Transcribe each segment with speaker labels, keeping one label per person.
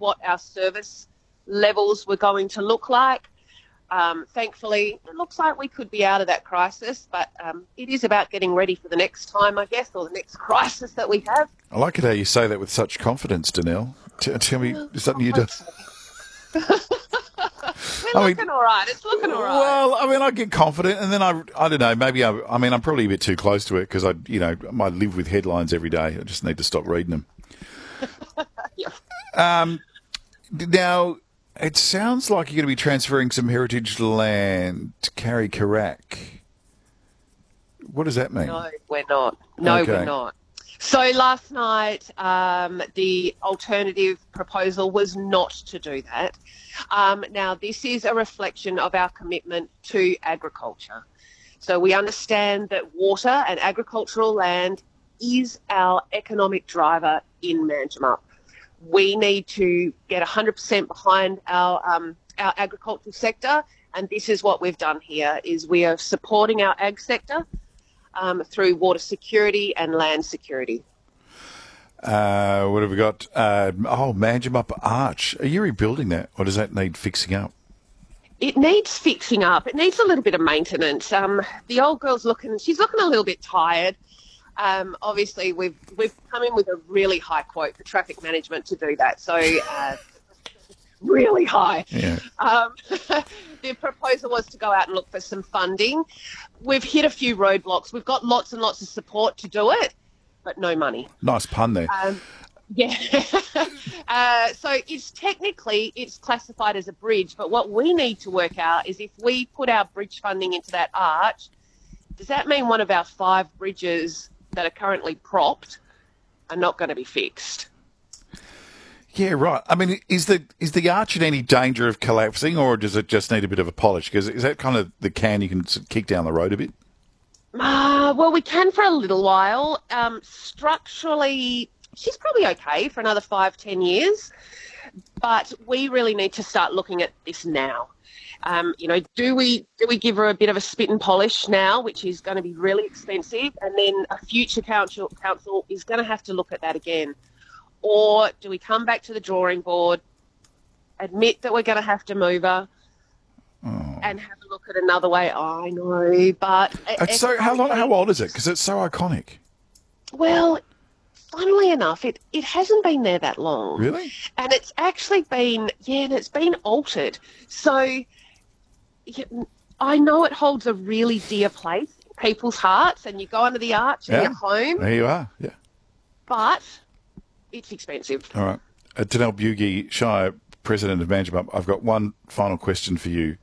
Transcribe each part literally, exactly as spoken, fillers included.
Speaker 1: what our service levels were going to look like. Um, thankfully, it looks like we could be out of that crisis, but um, it is about getting ready for the next time, I guess, or the next crisis that we have.
Speaker 2: I like it how you say that with such confidence, Danelle. T- tell me, is something you do?
Speaker 1: We're
Speaker 2: I
Speaker 1: looking
Speaker 2: mean,
Speaker 1: all right. It's looking all right.
Speaker 2: Well, I mean, I get confident, and then I, I don't know, maybe I, I mean, I'm probably a bit too close to it because I, you know, I live with headlines every day. I just need to stop reading them.
Speaker 1: Yeah.
Speaker 2: Um, now, it sounds like you're going to be transferring some heritage land to Carrie Carac. What does that mean?
Speaker 1: No, we're not. No,
Speaker 2: Okay.
Speaker 1: we're not. So last night, um, the alternative proposal was not to do that. Um, now, this is a reflection of our commitment to agriculture. So we understand that water and agricultural land is our economic driver in Manjimup. We need to get one hundred percent behind our um, our agricultural sector, and this is what we've done here, is we are supporting our ag sector Um, through water security and land security.
Speaker 2: Uh, what have we got? Uh, oh, Manjimup Arch. Are you rebuilding that, or does that need fixing up?
Speaker 1: It needs fixing up. It needs a little bit of maintenance. Um, the old girl's looking, she's looking a little bit tired. Um, obviously, we've we've come in with a really high quote for traffic management to do that. So, uh, really high.
Speaker 2: Yeah.
Speaker 1: Um, the proposal was to go out and look for some funding. We've hit a few roadblocks. We've got lots and lots of support to do it, but no money.
Speaker 2: Nice pun there.
Speaker 1: Um, yeah. uh, so it's technically, it's classified as a bridge, but what we need to work out is if we put our bridge funding into that arch, does that mean one of our five bridges that are currently propped are not going to be fixed?
Speaker 2: Yeah, right. I mean, is the is the arch in any danger of collapsing, or does it just need a bit of a polish? Because is that kind of the can you can kick down the road a bit?
Speaker 1: Uh, well, we can for a little while. Um, structurally, she's probably okay for another five, ten years. But we really need to start looking at this now. Um, you know, do we do we give her a bit of a spit and polish now, which is going to be really expensive, and then a future council council is going to have to look at that again? Or do we come back to the drawing board, admit that we're going to have to move her,
Speaker 2: oh.
Speaker 1: and have a look at another way? I know, but...
Speaker 2: It's so, how long? How old is it? Because it's so iconic.
Speaker 1: Well, funnily enough, it, it hasn't been there that long.
Speaker 2: Really?
Speaker 1: And it's actually been, yeah, and it's been altered. So yeah, I know it holds a really dear place in people's hearts, and you go under the arch and
Speaker 2: Yeah.
Speaker 1: you're home,
Speaker 2: There you are, yeah.
Speaker 1: but it's expensive.
Speaker 2: All right. Uh, Danelle Bugie, Shire President of Manjimup, I've got one final question for you.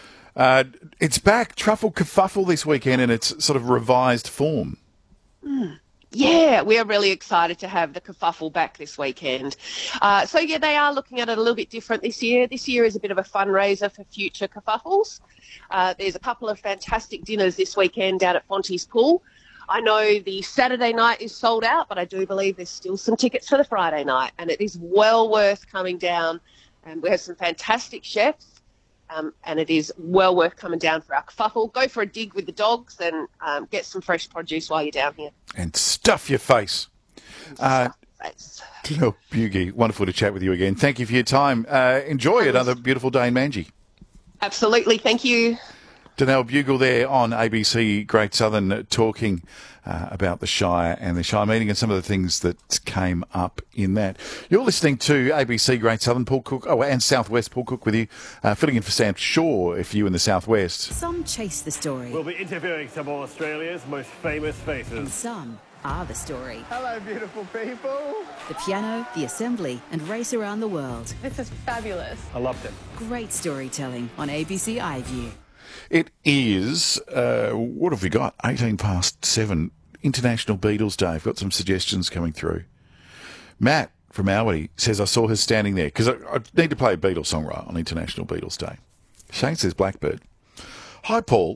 Speaker 2: Uh, it's back, Truffle Kerfuffle this weekend in its sort of revised form.
Speaker 1: Mm. Yeah, we are really excited to have the kerfuffle back this weekend. Uh, so, yeah, they are looking at it a little bit different this year. This year is a bit of a fundraiser for future kerfuffles. Uh, there's a couple of fantastic dinners this weekend down at Fonty's Pool. I know the Saturday night is sold out, but I do believe there's still some tickets for the Friday night, and it is well worth coming down. And we have some fantastic chefs, um, and it is well worth coming down for our kerfuffle. Go for a dig with the dogs and um, get some fresh produce while you're down here.
Speaker 2: And stuff your face. Uh, Danelle Bugie, wonderful to chat with you again. Thank you for your time. Uh, enjoy another beautiful day in Manji.
Speaker 1: Absolutely. Thank you.
Speaker 2: Danelle Bugle there on A B C Great Southern talking uh, about the Shire and the Shire meeting and some of the things that came up in that. You're listening to A B C Great Southern, Paul Cook, oh, and Southwest, Paul Cook with you, uh, filling in for Sam Shaw if you in the Southwest.
Speaker 3: Some chase the story.
Speaker 4: We'll be interviewing some of Australia's most famous faces.
Speaker 3: And some are the story.
Speaker 5: Hello, beautiful people.
Speaker 3: The piano, the assembly, and race around the world.
Speaker 6: This is fabulous.
Speaker 4: I loved it.
Speaker 3: Great storytelling on A B C iView.
Speaker 2: It is, uh, what have we got? eighteen past seven, International Beatles Day. I've got some suggestions coming through. Matt from Alwady says, I saw her standing there, because I, I need to play a Beatles song right on International Beatles Day. Shane says Blackbird. Hi, Paul.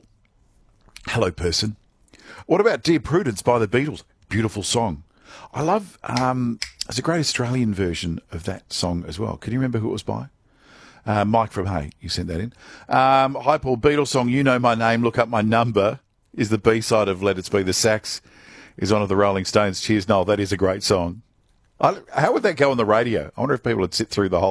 Speaker 2: Hello, person. What about Dear Prudence by the Beatles? Beautiful song. I love, um, there's a great Australian version of that song as well. Can you remember who it was by? Uh, Mike from Hay, you sent that in. Um, hi, Paul, Beatles song, You Know My Name, Look Up My Number, is the B-side of Let It Be. The sax is on of the Rolling Stones. Cheers, Noel. That is a great song. I, how would that go on the radio? I wonder if people would sit through the whole